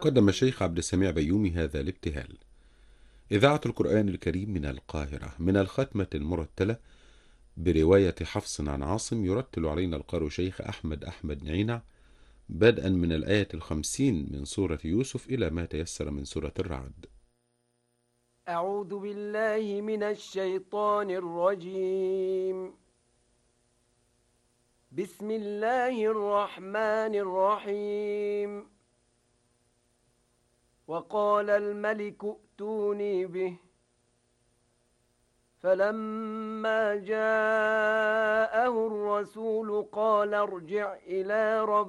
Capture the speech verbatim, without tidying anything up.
قدم الشيخ عبد السميع بيومي هذا الابتهال. إذاعة القرآن الكريم من القاهرة، من الختمة المرتلة برواية حفص عن عاصم، يرتل علينا القارئ شيخ أحمد أحمد نعينع، بدءا من الآية الخمسين من سورة يوسف إلى ما تيسر من سورة الرعد. أعوذ بالله من الشيطان الرجيم. بسم الله الرحمن الرحيم. وقال الملك ائتوني به، فلما جاءه الرسول قال ارجع إلى ربك